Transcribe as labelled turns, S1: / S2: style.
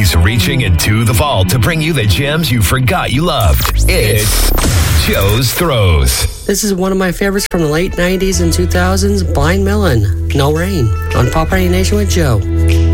S1: He's reaching into the vault to bring you the gems you forgot you loved. It's Joe's Throws.
S2: This is one of my favorites from the late 90s and 2000s, Blind Melon, No Rain, on Pop Radio Nation with Joe.